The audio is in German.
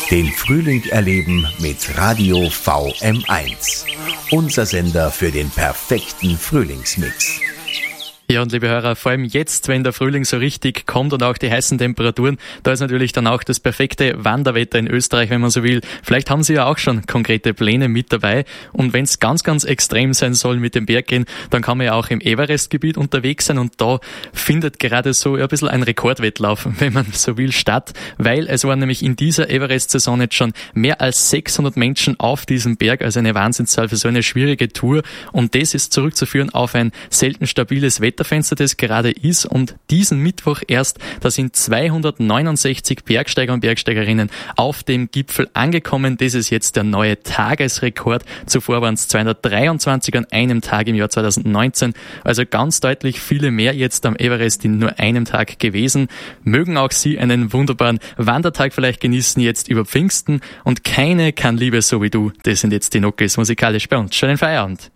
Den Frühling erleben mit Radio VM1. Unser Sender für den perfekten Frühlingsmix. Ja, und liebe Hörer, vor allem jetzt, wenn der Frühling so richtig kommt und auch die heißen Temperaturen, da ist natürlich dann auch das perfekte Wanderwetter in Österreich, wenn man so will. Vielleicht haben Sie ja auch schon konkrete Pläne mit dabei. Und wenn es ganz, ganz extrem sein soll mit dem Berggehen, dann kann man ja auch im Everest-Gebiet unterwegs sein. Und da findet gerade so ein bisschen ein Rekordwettlauf, wenn man so will, statt. Weil es waren nämlich in dieser Everest-Saison jetzt schon mehr als 600 Menschen auf diesem Berg. Also eine Wahnsinnszahl für so eine schwierige Tour. Und das ist zurückzuführen auf ein selten stabiles Wetterfenster, das gerade ist, und diesen Mittwoch erst, da sind 269 Bergsteiger und Bergsteigerinnen auf dem Gipfel angekommen. Das ist jetzt der neue Tagesrekord. Zuvor waren es 223 an einem Tag im Jahr 2019. Also ganz deutlich viele mehr jetzt am Everest in nur einem Tag gewesen. Mögen auch Sie einen wunderbaren Wandertag vielleicht genießen jetzt über Pfingsten, und keine kann Liebe so wie du. Das sind jetzt die Nockes musikalisch bei uns. Schönen Feierabend.